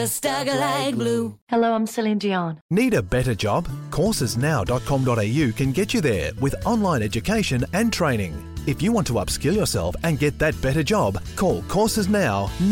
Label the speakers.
Speaker 1: Stagger like glue.
Speaker 2: Hello, I'm Celine Dion.
Speaker 3: Need a better job? Coursesnow.com.au can get you there with online education and training. If you want to upskill yourself and get that better job, call Courses Now